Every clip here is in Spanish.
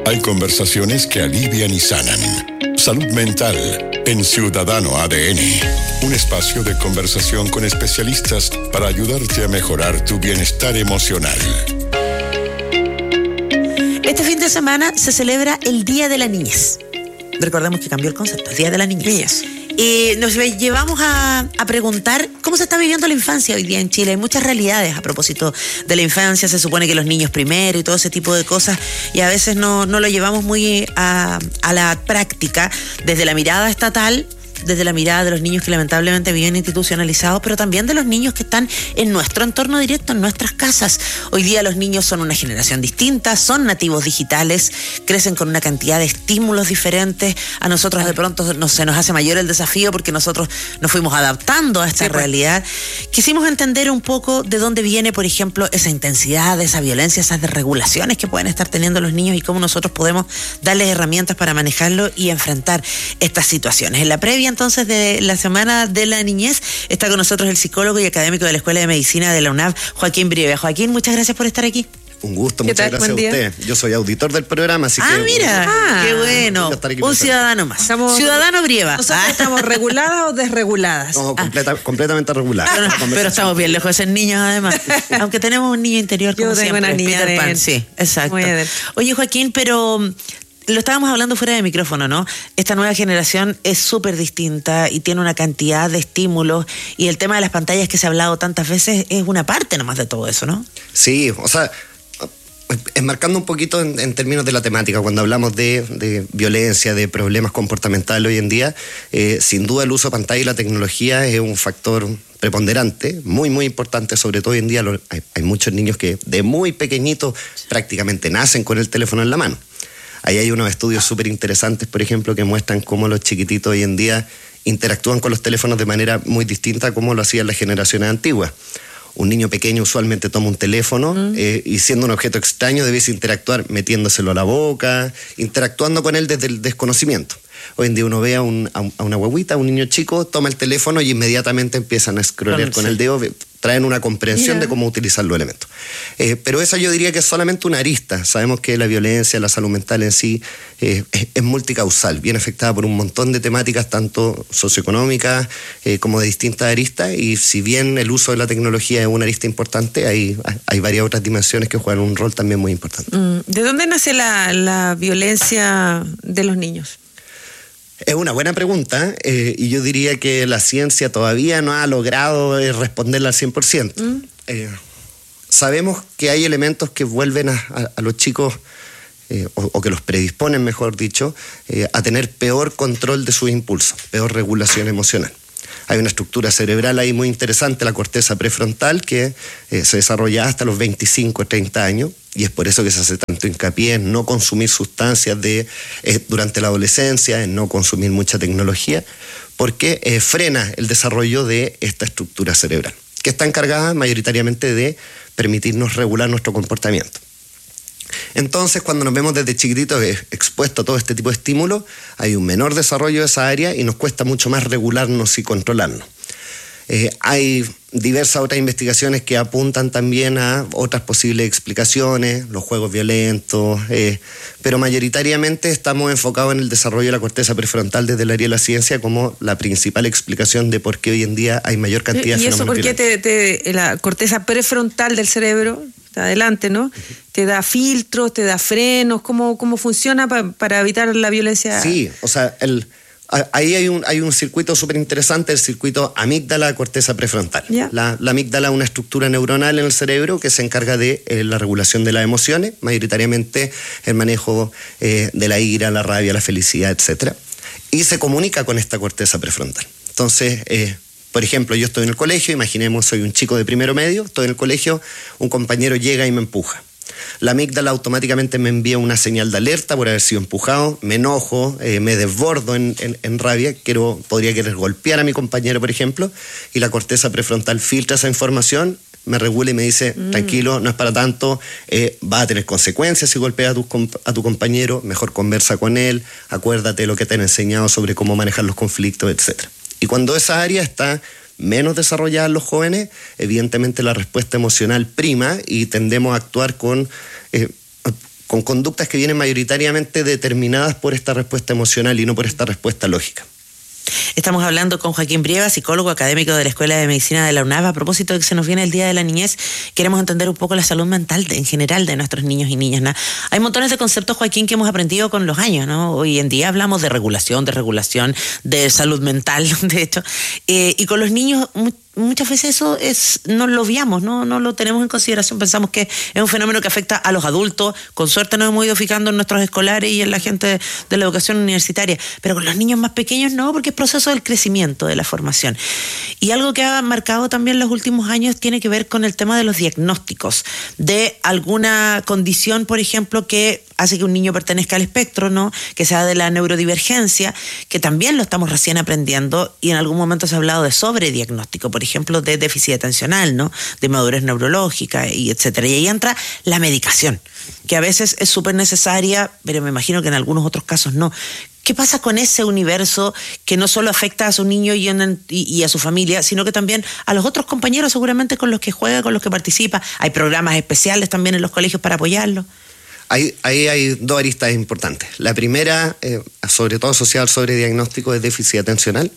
Hay conversaciones que alivian y sanan. Salud mental en Ciudadano ADN. Un espacio de conversación con especialistas para ayudarte a mejorar tu bienestar emocional. Este fin de semana se celebra el Día de la Niñez. Recordemos que cambió el concepto, el Día de la Niñez. Nos llevamos a preguntar cómo se está viviendo la infancia hoy día en Chile. Hay muchas realidades a propósito de la infancia. Se supone que los niños primero y todo ese tipo de cosas, y a veces no lo llevamos muy a la práctica desde la mirada estatal, desde la mirada de los niños que lamentablemente viven institucionalizados, pero también de los niños que están en nuestro entorno directo, en nuestras casas. Hoy día los niños son una generación distinta, son nativos digitales, crecen con una cantidad de estímulos diferentes. A nosotros de pronto se nos hace mayor el desafío porque nosotros nos fuimos adaptando a esta realidad. Quisimos entender un poco de dónde viene, por ejemplo, esa intensidad, esa violencia, esas desregulaciones que pueden estar teniendo los niños y cómo nosotros podemos darles herramientas para manejarlo y enfrentar estas situaciones. En la previa entonces de la Semana de la Niñez está con nosotros el psicólogo y académico de la Escuela de Medicina de la UNAV, Joaquín Brieva. Joaquín, muchas gracias por estar aquí. Un gusto, muchas gracias a usted. Yo soy auditor del programa, así que... Mira, qué bueno. Un ciudadano más. Ciudadano Brieva. ¿Nosotros estamos reguladas o desreguladas? No, completamente reguladas. Pero estamos bien lejos de ser niños, además. Aunque tenemos un niño interior como Yo tengo siempre. una niña Peter Pan. Sí, exacto. Oye, Joaquín, pero... Lo estábamos hablando fuera de micrófono, ¿no? Esta nueva generación es súper distinta y tiene una cantidad de estímulos, y el tema de las pantallas que se ha hablado tantas veces es una parte nomás de todo eso, ¿no? Sí, o sea, enmarcando un poquito en términos de la temática, cuando hablamos de violencia, de problemas comportamentales hoy en día, sin duda el uso de pantalla y la tecnología es un factor preponderante, muy, muy importante, sobre todo hoy en día. Hay muchos niños que de muy pequeñitos prácticamente nacen con el teléfono en la mano. Ahí hay unos estudios súper interesantes, por ejemplo, que muestran cómo los chiquititos hoy en día interactúan con los teléfonos de manera muy distinta a cómo lo hacían las generaciones antiguas. Un niño pequeño usualmente toma un teléfono y, siendo un objeto extraño, debes interactuar metiéndoselo a la boca, interactuando con él desde el desconocimiento. Hoy en día uno ve a una guaguita, a un niño chico, toma el teléfono y inmediatamente empiezan a scrollear con el dedo, traen una comprensión de cómo utilizar los elementos. Pero esa yo diría que es solamente una arista. Sabemos que la violencia, la salud mental en sí es multicausal, bien afectada por un montón de temáticas, tanto socioeconómicas como de distintas aristas, y si bien el uso de la tecnología es una arista importante, hay varias otras dimensiones que juegan un rol también muy importante. ¿De dónde nace la violencia de los niños? Es una buena pregunta, y yo diría que la ciencia todavía no ha logrado responderla al 100%. Sabemos que hay elementos que vuelven a los chicos, o que los predisponen, mejor dicho, a tener peor control de sus impulsos, peor regulación emocional. Hay una estructura cerebral ahí muy interesante, la corteza prefrontal, que se desarrolla hasta los 25 o 30 años, y es por eso que se hace tanto hincapié en no consumir sustancias durante la adolescencia, en no consumir mucha tecnología, porque frena el desarrollo de esta estructura cerebral, que está encargada mayoritariamente de permitirnos regular nuestro comportamiento. Entonces, cuando nos vemos desde chiquititos expuestos a todo este tipo de estímulos, hay un menor desarrollo de esa área y nos cuesta mucho más regularnos y controlarnos. Hay diversas otras investigaciones que apuntan también a otras posibles explicaciones, los juegos violentos, pero mayoritariamente estamos enfocados en el desarrollo de la corteza prefrontal desde el área de la ciencia como la principal explicación de por qué hoy en día hay mayor cantidad de fenómenos violentos. ¿Y eso por qué la corteza prefrontal del cerebro, adelante, ¿no? ¿Te da filtros, te da frenos? ¿Cómo funciona para evitar la violencia? Sí, o sea, ahí hay un circuito súper interesante, el circuito amígdala-corteza prefrontal. La amígdala es una estructura neuronal en el cerebro que se encarga de la regulación de las emociones, mayoritariamente el manejo de la ira, la rabia, la felicidad, etc. Y se comunica con esta corteza prefrontal. Entonces, por ejemplo, yo estoy en el colegio, imaginemos, soy un chico de primero medio, estoy en el colegio, un compañero llega y me empuja. La amígdala automáticamente me envía una señal de alerta por haber sido empujado, me enojo, me desbordo en rabia, podría querer golpear a mi compañero, por ejemplo, y la corteza prefrontal filtra esa información, me regula y me dice, tranquilo, no es para tanto, va a tener consecuencias si golpeas a tu compañero, mejor conversa con él, acuérdate de lo que te han enseñado sobre cómo manejar los conflictos, etc. Y cuando esa área está menos desarrollada en los jóvenes, evidentemente la respuesta emocional prima y tendemos a actuar con con conductas que vienen mayoritariamente determinadas por esta respuesta emocional y no por esta respuesta lógica. Estamos hablando con Joaquín Brieva, psicólogo académico de la Escuela de Medicina de la UNAV. A propósito de que se nos viene el Día de la Niñez, queremos entender un poco la salud mental en general de nuestros niños y niñas, ¿no? Hay montones de conceptos, Joaquín, que hemos aprendido con los años, ¿no? Hoy en día hablamos de regulación, de salud mental, de hecho. Y con los niños muchas veces eso no lo obviamos, no lo tenemos en consideración, pensamos que es un fenómeno que afecta a los adultos, con suerte nos hemos ido fijando en nuestros escolares y en la gente de la educación universitaria, pero con los niños más pequeños no, porque es proceso del crecimiento, de la formación. Y algo que ha marcado también los últimos años tiene que ver con el tema de los diagnósticos, de alguna condición, por ejemplo, que hace que un niño pertenezca al espectro, ¿no? Que sea de la neurodivergencia, que también lo estamos recién aprendiendo, y en algún momento se ha hablado de sobrediagnóstico, por ejemplo, de déficit atencional, ¿no? De madurez neurológica y etcétera. Y ahí entra la medicación, que a veces es súper necesaria, pero me imagino que en algunos otros casos no. ¿Qué pasa con ese universo que no solo afecta a su niño y a su familia, sino que también a los otros compañeros seguramente con los que juega, con los que participa? Hay programas especiales también en los colegios para apoyarlo. Ahí hay dos aristas importantes. La primera, sobre todo asociada al sobrediagnóstico de déficit atencional.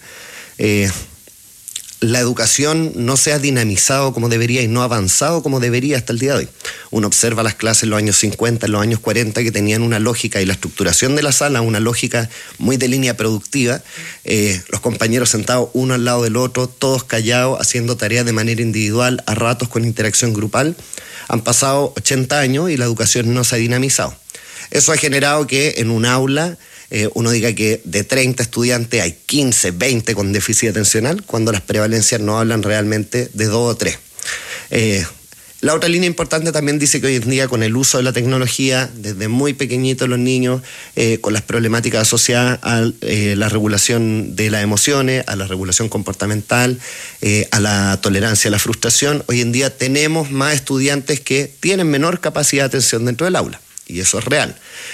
La educación no se ha dinamizado como debería y no ha avanzado como debería hasta el día de hoy. Uno observa las clases en los años 50, en los años 40, que tenían una lógica y la estructuración de la sala, una lógica muy de línea productiva. Los compañeros sentados uno al lado del otro, todos callados, haciendo tareas de manera individual, a ratos con interacción grupal. Han pasado 80 años y la educación no se ha dinamizado. Eso ha generado que en un aula uno diga que de 30 estudiantes hay 15, 20 con déficit atencional, cuando las prevalencias no hablan realmente de 2 o 3. La otra línea importante también dice que hoy en día con el uso de la tecnología, desde muy pequeñitos los niños, con las problemáticas asociadas a la regulación de las emociones, a la regulación comportamental, a la tolerancia a la frustración, hoy en día tenemos más estudiantes que tienen menor capacidad de atención dentro del aula, y eso es real.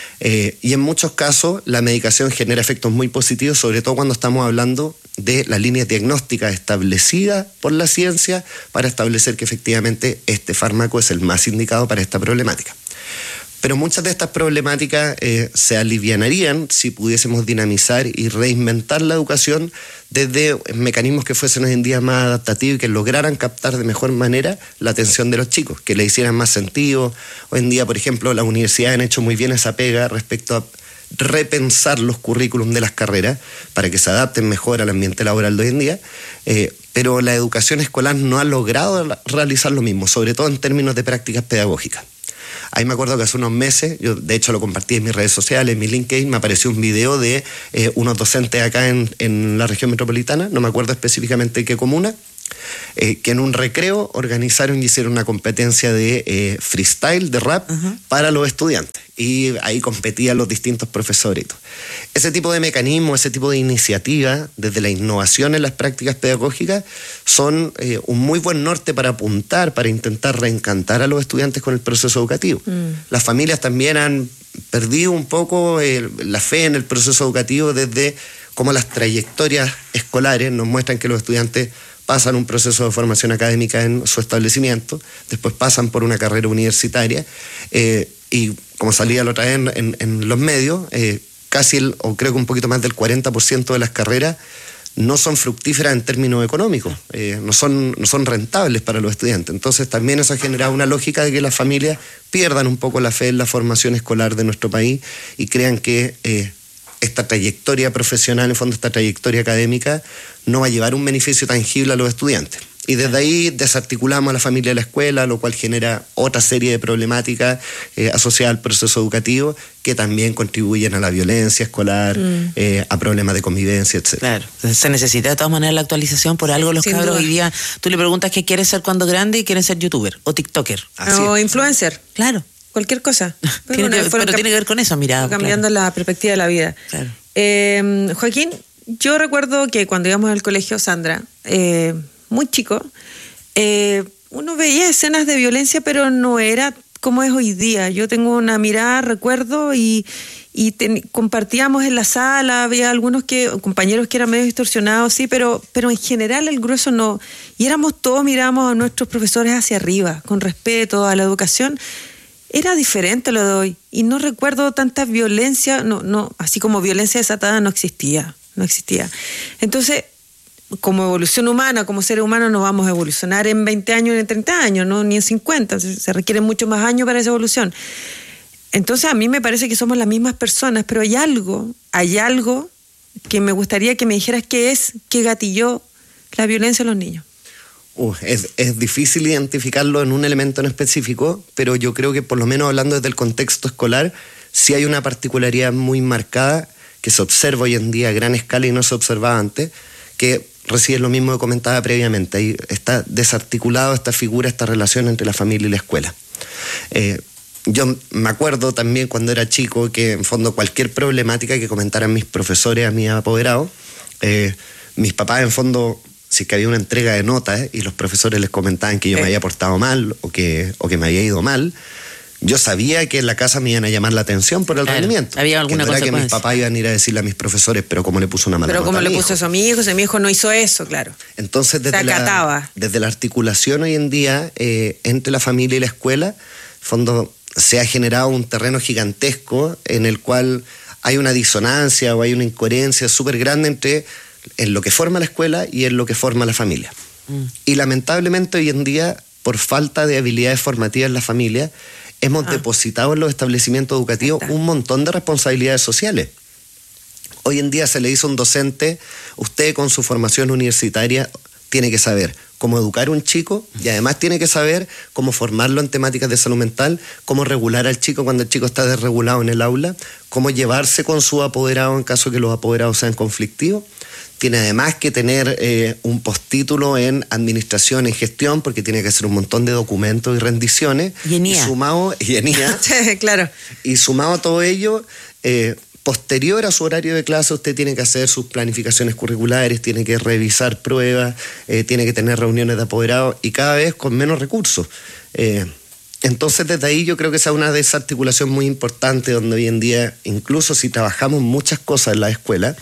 Y en muchos casos la medicación genera efectos muy positivos, sobre todo cuando estamos hablando de las líneas diagnósticas establecidas por la ciencia para establecer que efectivamente este fármaco es el más indicado para esta problemática. Pero muchas de estas problemáticas se alivianarían si pudiésemos dinamizar y reinventar la educación desde mecanismos que fuesen hoy en día más adaptativos y que lograran captar de mejor manera la atención de los chicos, que le hicieran más sentido. Hoy en día, por ejemplo, las universidades han hecho muy bien esa pega respecto a repensar los currículums de las carreras para que se adapten mejor al ambiente laboral de hoy en día, pero la educación escolar no ha logrado realizar lo mismo, sobre todo en términos de prácticas pedagógicas. Ahí me acuerdo que hace unos meses, yo de hecho lo compartí en mis redes sociales, en mi LinkedIn, me apareció un video de unos docentes acá en la región metropolitana, no me acuerdo específicamente qué comuna, que en un recreo organizaron y hicieron una competencia de freestyle, de rap, para los estudiantes. Y ahí competían los distintos profesores y todo. Ese tipo de mecanismos, ese tipo de iniciativas, desde la innovación en las prácticas pedagógicas, son un muy buen norte para apuntar, para intentar reencantar a los estudiantes con el proceso educativo. Las familias también han perdido un poco la fe en el proceso educativo desde cómo las trayectorias escolares nos muestran que los estudiantes pasan un proceso de formación académica en su establecimiento, después pasan por una carrera universitaria y como salía la otra vez en los medios, casi o creo que un poquito más del 40% de las carreras no son fructíferas en términos económicos, no son rentables para los estudiantes. Entonces también eso ha generado una lógica de que las familias pierdan un poco la fe en la formación escolar de nuestro país y crean que esta trayectoria profesional, en fondo esta trayectoria académica, no va a llevar un beneficio tangible a los estudiantes. Y desde ahí desarticulamos a la familia de la escuela, lo cual genera otra serie de problemáticas asociadas al proceso educativo que también contribuyen a la violencia escolar, a problemas de convivencia, etc. Claro, se necesita de todas maneras la actualización, por algo los cabros hoy día, tú le preguntas qué quieres ser cuando grande y quieren ser youtuber o tiktoker. O influencer. Claro. Cualquier cosa. Pero tiene que ver con eso, mira. Cambiando la perspectiva de la vida. Claro. Joaquín, yo recuerdo que cuando íbamos al colegio, Sandra, muy chico, uno veía escenas de violencia, pero no era como es hoy día. Yo tengo una mirada, recuerdo, y compartíamos en la sala, había algunos compañeros que eran medio distorsionados, sí, pero en general el grueso no. Y éramos todos, mirábamos a nuestros profesores hacia arriba, con respeto a la educación. era diferente lo de hoy. Y no recuerdo tanta violencia, así como violencia desatada no existía. Entonces, como evolución humana, como seres humanos, no vamos a evolucionar en 20 años ni en 30 años, ¿no? Ni en 50. Se requieren mucho más años para esa evolución. Entonces, a mí me parece que somos las mismas personas, pero hay algo que me gustaría que me dijeras qué gatilló la violencia en los niños. Es difícil identificarlo en un elemento en específico, pero yo creo que por lo menos hablando desde el contexto escolar, sí hay una particularidad muy marcada que se observa hoy en día a gran escala y no se observaba antes, que recibe lo mismo que comentaba previamente. Ahí está desarticulado esta figura, esta relación entre la familia y la escuela. Yo me acuerdo también cuando era chico que en fondo cualquier problemática que comentaran mis profesores a mis apoderados, mis papás en fondo, si que había una entrega de notas y los profesores les comentaban que yo me había portado mal o que me había ido mal, yo sabía que en la casa me iban a llamar la atención por el rendimiento. Había alguna consecuencia. Que mis papás iban a ir a decirle a mis profesores, pero cómo le puso una mala nota. Pero cómo le puso eso a mi hijo, si mi hijo no hizo eso, claro. Entonces, desde la articulación hoy en día entre la familia y la escuela, en fondo se ha generado un terreno gigantesco en el cual hay una disonancia o hay una incoherencia súper grande entre en lo que forma la escuela y en lo que forma la familia. Y lamentablemente hoy en día, por falta de habilidades formativas en la familia, hemos depositado en los establecimientos educativos un montón de responsabilidades sociales. Hoy en día se le dice a un docente, usted con su formación universitaria tiene que saber cómo educar a un chico y además tiene que saber cómo formarlo en temáticas de salud mental, cómo regular al chico cuando el chico está desregulado en el aula, cómo llevarse con su apoderado en caso de que los apoderados sean conflictivos. Tiene además que tener un postítulo en administración, en gestión, porque tiene que hacer un montón de documentos y rendiciones. Y en IA. Claro. Y sumado a todo ello, posterior a su horario de clase, usted tiene que hacer sus planificaciones curriculares, tiene que revisar pruebas, tiene que tener reuniones de apoderados y cada vez con menos recursos. Entonces, desde ahí yo creo que esa es una desarticulación muy importante, donde hoy en día, incluso si trabajamos muchas cosas en la escuela,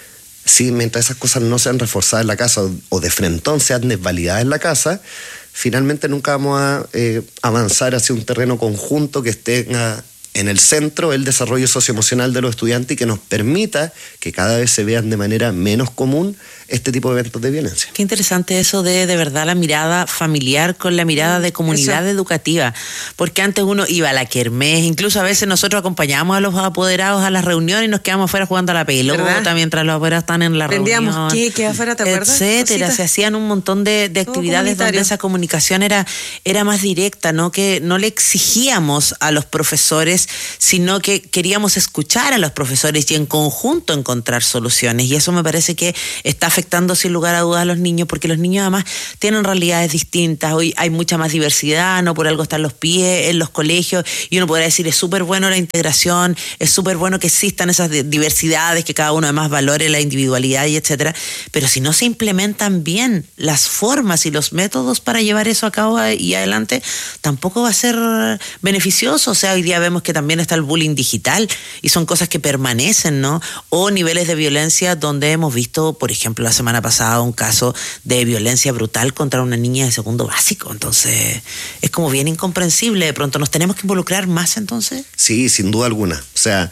si mientras esas cosas no sean reforzadas en la casa o de frentón sean desvalidadas en la casa, finalmente nunca vamos a avanzar hacia un terreno conjunto que esté en el centro el desarrollo socioemocional de los estudiantes y que nos permita que cada vez se vean de manera menos común este tipo de eventos de violencia. Qué interesante eso de verdad la mirada familiar con la mirada de comunidad educativa, porque antes uno iba a la kermés, incluso a veces nosotros acompañábamos a los apoderados a las reuniones y nos quedábamos afuera jugando a la pelota, ¿verdad? Mientras los apoderados están en la reunión. ¿Qué afuera, te acuerdas? Etcétera, se hacían un montón de actividades donde esa comunicación era más directa, ¿no? Que no le exigíamos a los profesores, sino que queríamos escuchar a los profesores y en conjunto encontrar soluciones, y eso me parece que está afectando sin lugar a dudas a los niños, porque los niños además tienen realidades distintas. Hoy hay mucha más diversidad, no por algo están los pies en los colegios, y uno podrá decir, es súper bueno la integración, es súper bueno que existan esas diversidades, que cada uno además valore la individualidad y etcétera, pero si no se implementan bien las formas y los métodos para llevar eso a cabo y adelante, tampoco va a ser beneficioso. O sea, hoy día vemos que también está el bullying digital y son cosas que permanecen, ¿no? O niveles de violencia donde hemos visto, por ejemplo, la semana pasada un caso de violencia brutal contra una niña de segundo básico. Entonces, es como bien incomprensible. De pronto, ¿nos tenemos que involucrar más entonces? Sí, sin duda alguna. O sea,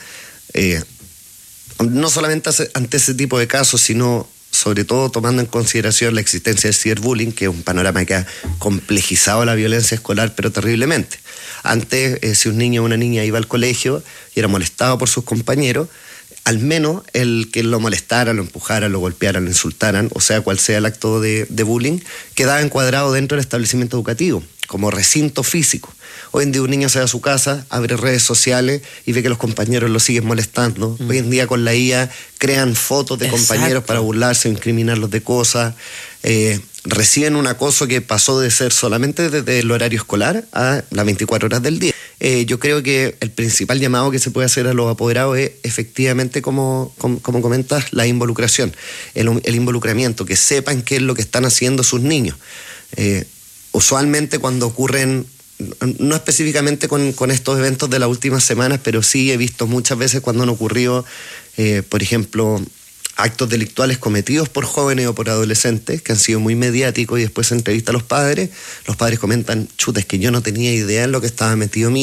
no solamente ante ese tipo de casos, sino sobre todo tomando en consideración la existencia del ciberbullying, que es un panorama que ha complejizado la violencia escolar, pero terriblemente. Antes, si un niño o una niña iba al colegio y era molestado por sus compañeros, al menos el que lo molestara, lo empujara, lo golpeara, lo insultaran, o sea, cual sea el acto de bullying, quedaba encuadrado dentro del establecimiento educativo, como recinto físico. Hoy en día un niño se va a su casa, abre redes sociales y ve que los compañeros lo siguen molestando. Hoy en día con la IA crean fotos de compañeros para burlarse o incriminarlos de cosas. Reciben un acoso que pasó de ser solamente desde el horario escolar a las 24 horas del día. Yo creo que el principal llamado que se puede hacer a los apoderados es efectivamente, como comentas, la involucración, el involucramiento, que sepan qué es lo que están haciendo sus niños. Usualmente cuando ocurren, no específicamente con estos eventos de las últimas semanas, pero sí he visto muchas veces cuando han ocurrido, por ejemplo, actos delictuales cometidos por jóvenes o por adolescentes que han sido muy mediáticos, y después se entrevista a los padres comentan, chuta, es que yo no tenía idea en lo que estaba metido mi hijo.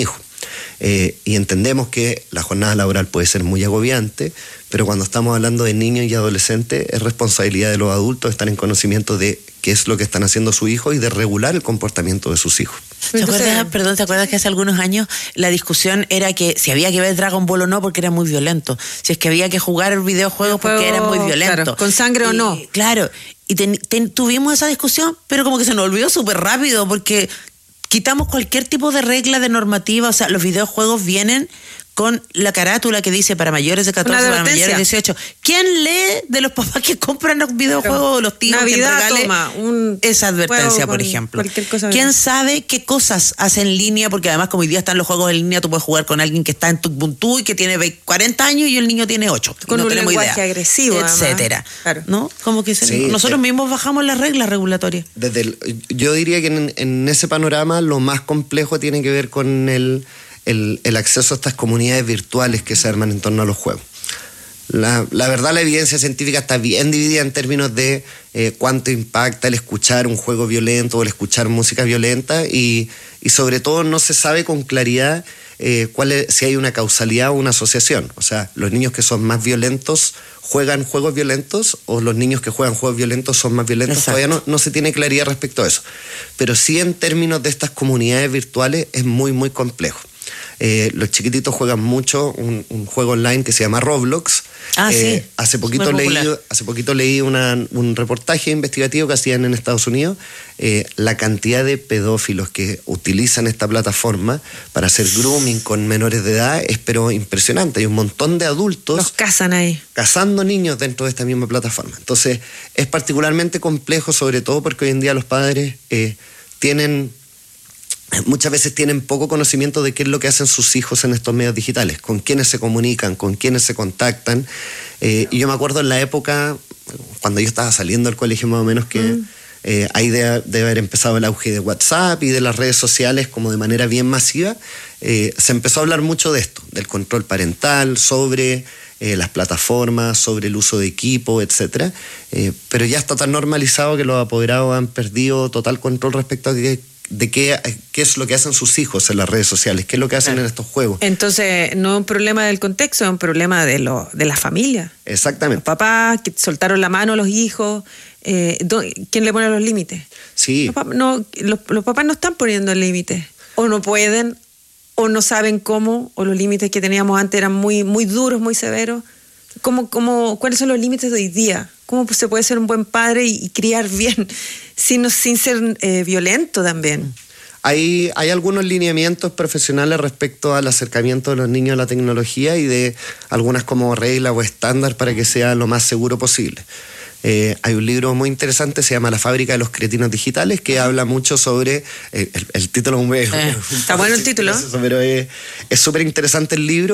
Y entendemos que la jornada laboral puede ser muy agobiante, pero cuando estamos hablando de niños y adolescentes es responsabilidad de los adultos estar en conocimiento de qué es lo que están haciendo sus hijos y de regular el comportamiento de sus hijos. ¿Te acuerdas que hace algunos años la discusión era que si había que ver Dragon Ball o no porque era muy violento? Si es que había que jugar videojuegos porque era muy violento. Claro, con sangre o no. Claro, y tuvimos esa discusión, pero como que se nos olvidó súper rápido porque quitamos cualquier tipo de regla, de normativa. O sea, los videojuegos vienen con la carátula que dice para mayores de 14, para mayores de 18. ¿Quién lee de los papás que compran los videojuegos o los tíos Navidad, que regalen esa advertencia, por ejemplo? ¿Quién sabe qué cosas hace en línea? Porque además, como hoy día están los juegos en línea, tú puedes jugar con alguien que está en Ubuntu y que tiene 40 años y el niño tiene 8. Con no un lenguaje idea, agresivo, etcétera. Claro. ¿No? Como que nosotros mismos bajamos las reglas regulatorias. Yo diría que en ese panorama lo más complejo tiene que ver con el acceso a estas comunidades virtuales que se arman en torno a los juegos. La verdad, la evidencia científica está bien dividida en términos de cuánto impacta el escuchar un juego violento o el escuchar música violenta y sobre todo no se sabe con claridad si hay una causalidad o una asociación. O sea, los niños que son más violentos juegan juegos violentos o los niños que juegan juegos violentos son más violentos. Exacto. Todavía no se tiene claridad respecto a eso. Pero sí en términos de estas comunidades virtuales es muy, muy complejo. Los chiquititos juegan mucho un juego online que se llama Roblox. Sí. Hace poquito leí un reportaje investigativo que hacían en Estados Unidos. La cantidad de pedófilos que utilizan esta plataforma para hacer grooming con menores de edad es pero impresionante. Hay un montón de adultos los cazan ahí, cazando niños dentro de esta misma plataforma. Entonces es particularmente complejo, sobre todo porque hoy en día los padres muchas veces tienen poco conocimiento de qué es lo que hacen sus hijos en estos medios digitales, con quiénes se comunican, con quiénes se contactan. Y yo me acuerdo en la época, cuando yo estaba saliendo del colegio más o menos, que ahí debe haber empezado el auge de WhatsApp y de las redes sociales como de manera bien masiva. Se empezó a hablar mucho de esto, del control parental, sobre las plataformas, sobre el uso de equipo, etcétera. Pero ya está tan normalizado que los apoderados han perdido total control respecto a qué es lo que hacen sus hijos en las redes sociales, qué es lo que hacen en estos juegos. Entonces, no es un problema del contexto, es un problema de la familia. Exactamente. Los papás que soltaron la mano a los hijos, ¿quién le pone los límites? Sí. Los papás no están poniendo límites, o no pueden, o no saben cómo, o los límites que teníamos antes eran muy, muy duros, muy severos. ¿Cuáles son los límites de hoy día? ¿Cómo se puede ser un buen padre y criar bien sin ser violento también? Hay algunos lineamientos profesionales respecto al acercamiento de los niños a la tecnología y de algunas como reglas o estándar para que sea lo más seguro posible. Hay un libro muy interesante, se llama La fábrica de los cretinos digitales, que habla mucho sobre el título. Está bueno el título. Pero es súper interesante el libro.